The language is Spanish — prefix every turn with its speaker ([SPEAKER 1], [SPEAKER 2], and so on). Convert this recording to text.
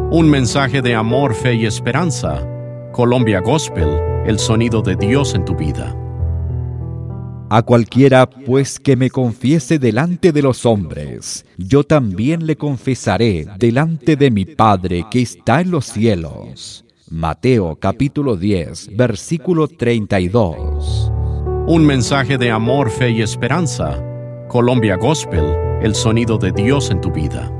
[SPEAKER 1] Un mensaje de amor, fe y esperanza. Colombia Gospel, el sonido de Dios en tu vida.
[SPEAKER 2] A cualquiera, pues, que me confiese delante de los hombres, yo también le confesaré delante de mi Padre que está en los cielos. Mateo capítulo 10, versículo 32.
[SPEAKER 1] Un mensaje de amor, fe y esperanza. Colombia Gospel, el sonido de Dios en tu vida.